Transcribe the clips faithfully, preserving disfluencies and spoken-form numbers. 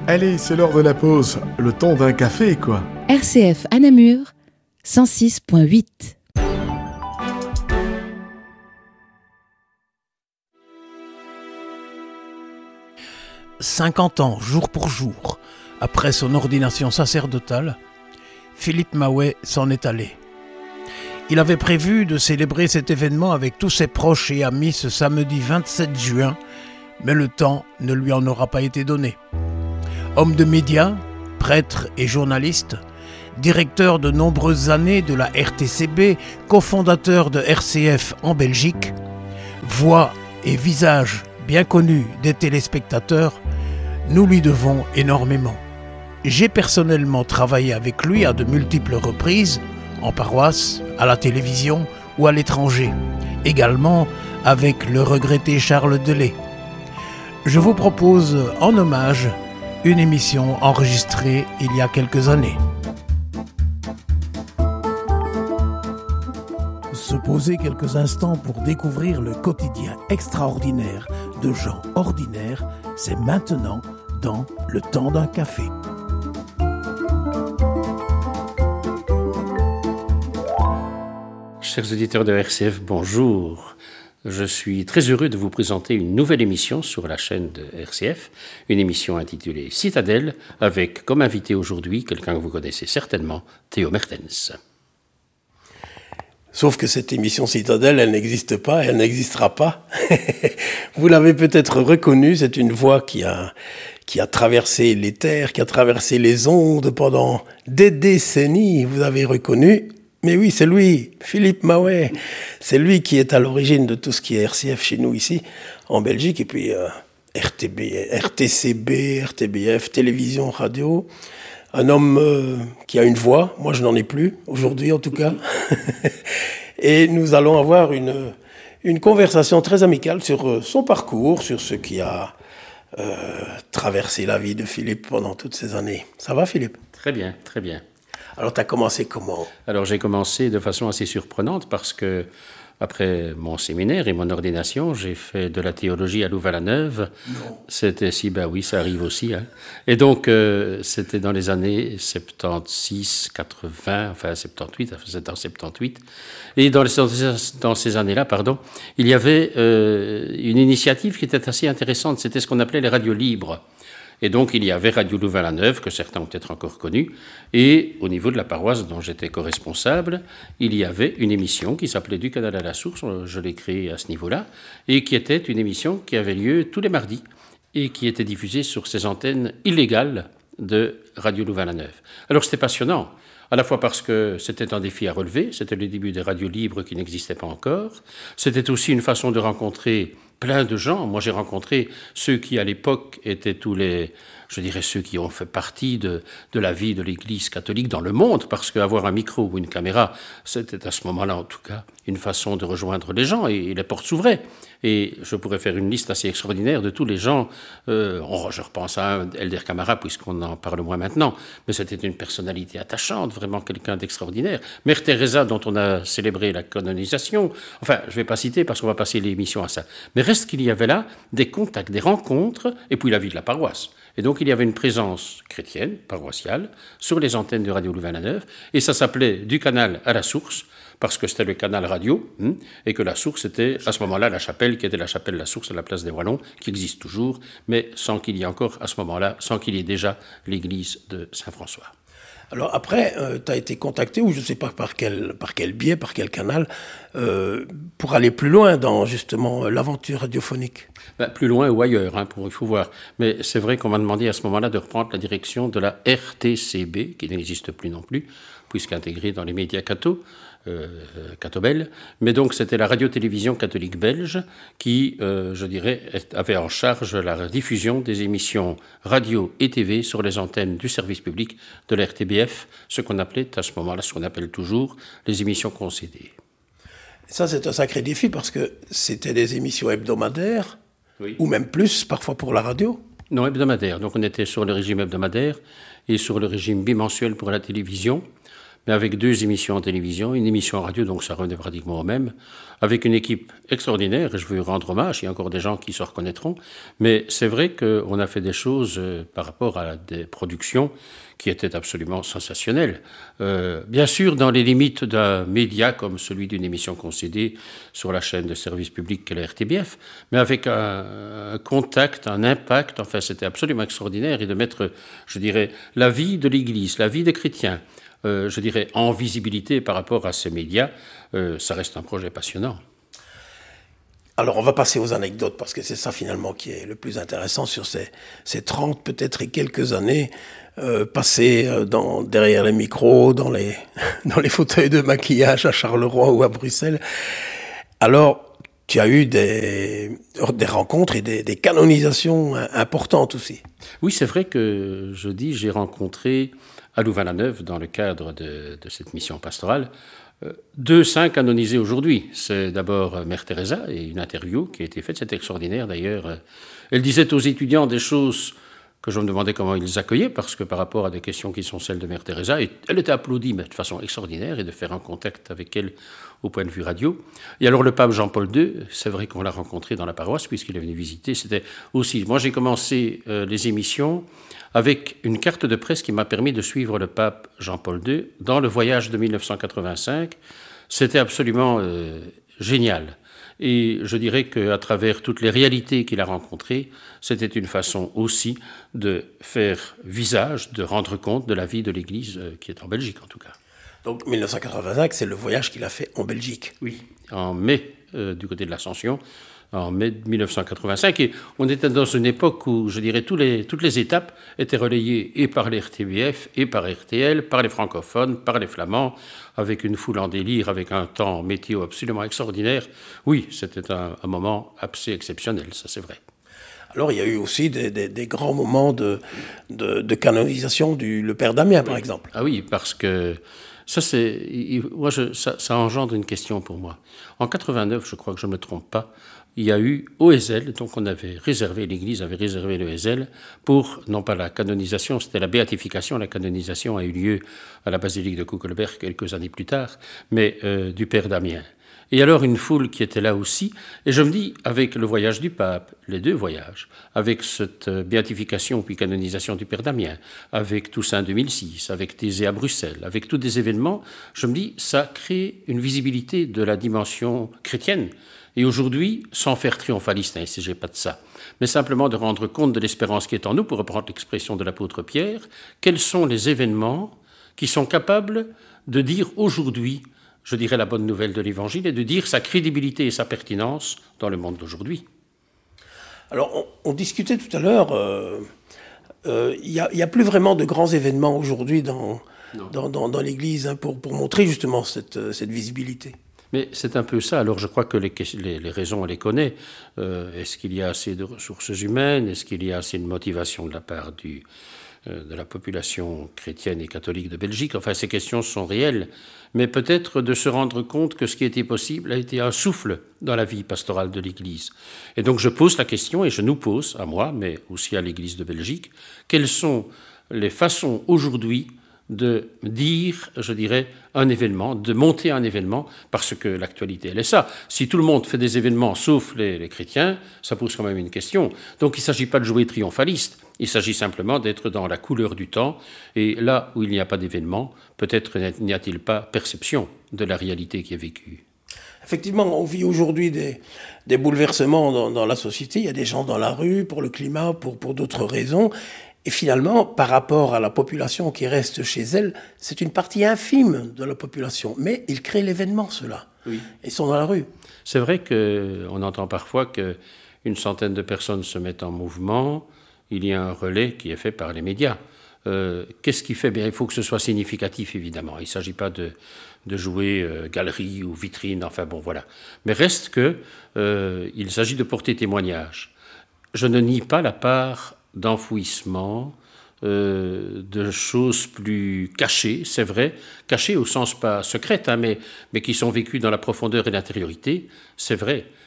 Allez, c'est l'heure de la pause. Le temps d'un café, quoi. R C F à Namur, cent six point huit. cinquante ans, jour pour jour, après son ordination sacerdotale, Philippe Maouet s'en est allé. Il avait prévu de célébrer cet événement avec tous ses proches et amis ce samedi vingt-sept juin, mais le temps ne lui en aura pas été donné. Homme de médias, prêtre et journaliste, directeur de nombreuses années de la R T C B, cofondateur de R C F en Belgique, voix et visage bien connu des téléspectateurs, nous lui devons énormément. J'ai personnellement travaillé avec lui à de multiples reprises, en paroisse, à la télévision ou à l'étranger, également avec le regretté Charles Delay. Je vous propose en hommage une émission enregistrée il y a quelques années. Se poser quelques instants pour découvrir le quotidien extraordinaire de gens ordinaires, c'est maintenant dans Le temps d'un café. Chers auditeurs de R C F, bonjour. Je suis très heureux de vous présenter une nouvelle émission sur la chaîne de R C F, une émission intitulée Citadelle, avec comme invité aujourd'hui quelqu'un que vous connaissez certainement, Théo Mertens. Sauf que cette émission Citadelle, elle n'existe pas, elle n'existera pas. Vous l'avez peut-être reconnue, c'est une voix qui a, qui a traversé les terres, qui a traversé les ondes pendant des décennies. Vous avez reconnu, mais oui, c'est lui, Philippe Maouet. C'est lui qui est à l'origine de tout ce qui est R C F chez nous ici, en Belgique, et puis euh, R T B, R T C B, R T B F, télévision, radio. Un homme euh, qui a une voix, moi je n'en ai plus, aujourd'hui en tout cas. Et nous allons avoir une, une conversation très amicale sur euh, son parcours, sur ce qui a euh, traversé la vie de Philippe pendant toutes ces années. Ça va, Philippe ? Très bien, très bien. Alors tu as commencé comment ? Alors j'ai commencé de façon assez surprenante parce que après mon séminaire et mon ordination, j'ai fait de la théologie à Louvain-la-Neuve. Non. C'était si, ben oui, ça arrive aussi. Hein. Et donc, euh, c'était dans les années soixante-seize, quatre-vingts, enfin soixante-dix-huit, enfin, c'était en soixante-dix-huit. Et dans, les, dans ces années-là, pardon, il y avait euh, une initiative qui était assez intéressante. C'était ce qu'on appelait les radios libres. Et donc, il y avait Radio Louvain-la-Neuve, que certains ont peut-être encore connu, et au niveau de la paroisse dont j'étais co-responsable, il y avait une émission qui s'appelait Du Canal à la Source, je l'ai créée à ce niveau-là, et qui était une émission qui avait lieu tous les mardis, et qui était diffusée sur ces antennes illégales de Radio Louvain-la-Neuve. Alors, c'était passionnant, à la fois parce que c'était un défi à relever, c'était le début des radios libres qui n'existaient pas encore, c'était aussi une façon de rencontrer plein de gens. Moi, j'ai rencontré ceux qui, à l'époque, étaient tous les, je dirais, ceux qui ont fait partie de, de la vie de l'Église catholique dans le monde, parce qu'avoir un micro ou une caméra, c'était à ce moment-là, en tout cas, une façon de rejoindre les gens, et, et les portes s'ouvraient. Et je pourrais faire une liste assez extraordinaire de tous les gens. Euh, oh, je repense à Elder Camara, puisqu'on en parle moins maintenant, mais c'était une personnalité attachante, vraiment quelqu'un d'extraordinaire. Mère Teresa, dont on a célébré la canonisation. Enfin, je ne vais pas citer parce qu'on va passer l'émission à ça. Mais reste qu'il y avait là des contacts, des rencontres, et puis la vie de la paroisse. Et donc, il y avait une présence chrétienne, paroissiale, sur les antennes de Radio Louvain-la-Neuve, et ça s'appelait Du Canal à la Source, parce que c'était le canal radio, hein, et que la source était, à ce moment-là, la chapelle, qui était la chapelle La Source à la place des Wallons, qui existe toujours, mais sans qu'il y ait encore, à ce moment-là, sans qu'il y ait déjà l'église de Saint-François. Alors après, euh, tu as été contacté, ou je ne sais pas par quel, par quel biais, par quel canal, euh, pour aller plus loin dans justement l'aventure radiophonique. Ben, plus loin ou ailleurs, hein, pour, il faut voir. Mais c'est vrai qu'on m'a demandé à ce moment-là de reprendre la direction de la R T C B, qui n'existe plus non plus, puisqu'intégrée dans les médias catho, euh, catho-bel. Mais donc c'était la radio-télévision catholique belge qui, euh, je dirais, avait en charge la diffusion des émissions radio et T V sur les antennes du service public de la R T B F, ce qu'on appelait à ce moment-là, ce qu'on appelle toujours les émissions concédées. Ça, c'est un sacré défi parce que c'était des émissions hebdomadaires, oui, ou même plus, parfois pour la radio. Non, hebdomadaire. Donc on était sur le régime hebdomadaire et sur le régime bimensuel pour la télévision. mais avec deux émissions en télévision, une émission en radio, donc ça revenait pratiquement au même, avec une équipe extraordinaire, et je veux lui rendre hommage, il y a encore des gens qui se reconnaîtront, mais c'est vrai qu'on a fait des choses euh, par rapport à des productions qui étaient absolument sensationnelles. Euh, bien sûr, dans les limites d'un média comme celui d'une émission concédée sur la chaîne de service public qu'est la R T B F, mais avec un, un contact, un impact, enfin c'était absolument extraordinaire, et de mettre, je dirais, la vie de l'Église, la vie des chrétiens, euh, je dirais, en visibilité par rapport à ces médias, euh, ça reste un projet passionnant. Alors, on va passer aux anecdotes, parce que c'est ça, finalement, qui est le plus intéressant sur ces, ces trente, peut-être, et quelques années euh, passées dans, derrière les micros, dans les, dans les fauteuils de maquillage à Charleroi ou à Bruxelles. Alors, tu as eu des, des rencontres et des, des canonisations importantes aussi. Oui, c'est vrai que, je dis, j'ai rencontré à Louvain-la-Neuve, dans le cadre de, de cette mission pastorale, deux saints canonisés aujourd'hui. C'est d'abord Mère Teresa et une interview qui a été faite, c'est extraordinaire d'ailleurs. Elle disait aux étudiants des choses que je me demandais comment ils accueillaient, parce que par rapport à des questions qui sont celles de Mère Teresa, elle était applaudie, mais de façon extraordinaire, et de faire un contact avec elle au point de vue radio. Et alors le pape Jean-Paul deux, c'est vrai qu'on l'a rencontré dans la paroisse, puisqu'il est venu visiter, c'était aussi... Moi j'ai commencé euh, les émissions avec une carte de presse qui m'a permis de suivre le pape Jean-Paul deux dans le voyage de mille neuf cent quatre-vingt-cinq. C'était absolument euh, génial. Et je dirais qu'à travers toutes les réalités qu'il a rencontrées, c'était une façon aussi de faire visage, de rendre compte de la vie de l'Église euh, qui est en Belgique en tout cas. Donc mille neuf cent quatre-vingt-cinq, c'est le voyage qu'il a fait en Belgique. Oui, en mai, euh, du côté de l'Ascension, en mai mille neuf cent quatre-vingt-cinq. Et on était dans une époque où, je dirais, tous les, toutes les étapes étaient relayées et par les R T B F, et par R T L, par les francophones, par les flamands, avec une foule en délire, avec un temps météo absolument extraordinaire. Oui, c'était un, un moment assez exceptionnel, ça c'est vrai. Alors, il y a eu aussi des, des, des grands moments de, de, de canonisation du le Père Damien, par exemple. Ah oui, parce que ça, c'est, moi, je, ça, ça engendre une question pour moi. En quatre-vingt-neuf, je crois que je ne me trompe pas, il y a eu O S L, donc on avait réservé, l'Église avait réservé l'O S L pour, non pas la canonisation, c'était la béatification. La canonisation a eu lieu à la basilique de Koekelberg quelques années plus tard, mais euh, du Père Damien. Et alors une foule qui était là aussi, et je me dis, avec le voyage du pape, les deux voyages, avec cette béatification puis canonisation du Père Damien, avec Toussaint deux mille six, avec Thésée à Bruxelles, avec tous des événements, je me dis, ça crée une visibilité de la dimension chrétienne. Et aujourd'hui, sans faire triomphaliste, hein, il ne s'agit pas de ça, mais simplement de rendre compte de l'espérance qui est en nous, pour reprendre l'expression de l'apôtre Pierre, quels sont les événements qui sont capables de dire aujourd'hui, je dirais, la bonne nouvelle de l'Évangile, et de dire sa crédibilité et sa pertinence dans le monde d'aujourd'hui. Alors, on, on discutait tout à l'heure, il euh, n'y euh, a, a plus vraiment de grands événements aujourd'hui dans, dans, dans, dans l'Église, hein, pour, pour montrer justement cette, cette visibilité. Mais c'est un peu ça. Alors je crois que les, les, les raisons, on les connaît. Euh, est-ce qu'il y a assez de ressources humaines? Est-ce qu'il y a assez de motivation de la part du, euh, de la population chrétienne et catholique de Belgique? Enfin, ces questions sont réelles. Mais peut-être de se rendre compte que ce qui était possible a été un souffle dans la vie pastorale de l'Église. Et donc je pose la question, et je nous pose, à moi, mais aussi à l'Église de Belgique, quelles sont les façons aujourd'hui de dire, je dirais, un événement, de monter un événement, parce que l'actualité, elle est ça. Si tout le monde fait des événements, sauf les, les chrétiens, ça pose quand même une question. Donc il ne s'agit pas de jouer triomphaliste, il s'agit simplement d'être dans la couleur du temps, et là où il n'y a pas d'événement, peut-être n'y a-t-il pas perception de la réalité qui est vécue. Effectivement, on vit aujourd'hui des, des bouleversements dans, dans la société, il y a des gens dans la rue pour le climat, pour, pour d'autres raisons. Et finalement, par rapport à la population qui reste chez elle, c'est une partie infime de la population. Mais ils créent l'événement, ceux-là. Oui. Ils sont dans la rue. C'est vrai qu'on entend parfois qu'une centaine de personnes se mettent en mouvement. Il y a un relais qui est fait par les médias. Euh, qu'est-ce qui fait? Bien, il faut que ce soit significatif, évidemment. Il ne s'agit pas de, de jouer euh, galerie ou vitrine, enfin bon, voilà. Mais reste qu'il euh, s'agit de porter témoignage. Je ne nie pas la part d'enfouissement, euh, de choses plus cachées, c'est vrai, cachées au sens pas secrète, hein, mais, mais qui sont vécues dans la profondeur et l'intériorité, c'est vrai.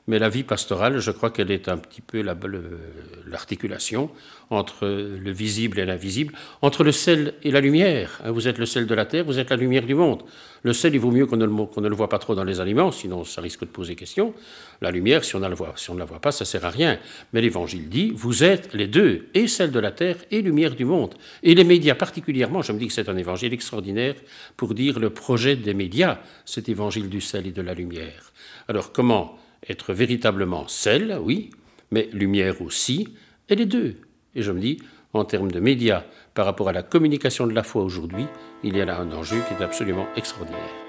Mais la vie pastorale, je crois qu'elle est un petit peu la, le, l'articulation entre le visible et l'invisible, entre le sel et la lumière. Vous êtes le sel de la terre, vous êtes la lumière du monde. Le sel, il vaut mieux qu'on ne, le, qu'on ne le voit pas trop dans les aliments, sinon ça risque de poser question. La lumière, si on ne la voit, si on ne la voit pas, ça ne sert à rien. Mais l'Évangile dit, vous êtes les deux, et sel de la terre et lumière du monde. Et les médias particulièrement, je me dis que c'est un évangile extraordinaire pour dire le projet des médias, cet évangile du sel et de la lumière. Alors comment être véritablement sel, oui, mais lumière aussi, et les deux. Et je me dis, en termes de médias, par rapport à la communication de la foi aujourd'hui, il y a là un enjeu qui est absolument extraordinaire.